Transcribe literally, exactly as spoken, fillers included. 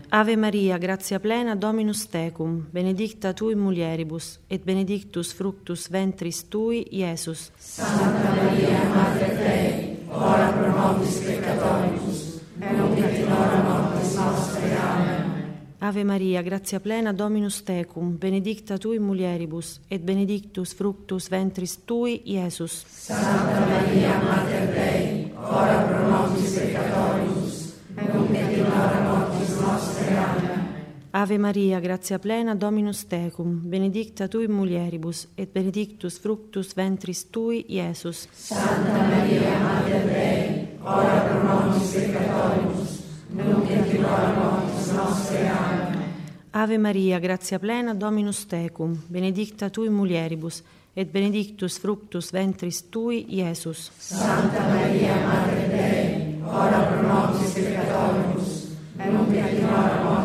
Ave Maria, grazia plena, Dominus tecum, benedicta tu in mulieribus, et benedictus fructus ventris tui, Iesus. Santa Maria, Mater Dei, ora pro nobis peccatoribus, et nunc et in hora mortis nostre. Amen. Ave Maria, grazia plena, Dominus tecum, benedicta tu in mulieribus, et benedictus fructus ventris tui, Iesus. Santa Maria, Mater Dei, ora pro nobis peccatoribus, et nunc et in hora mortis nostre. Amen. Ave Maria, grazia plena, Dominus tecum, benedicta tu in mulieribus, et benedictus fructus ventris tui, Iesus. Santa Maria, Mater Dei, ora pro nobis peccatoribus, nunc et in hora mortis nostre. Amen. Ave Maria, grazia plena, Dominus tecum, benedicta tu in mulieribus, et benedictus fructus ventris tui, Iesus. Santa Maria, Mater Dei, ora pro nobis peccatoribus, et nunc et in hora mortis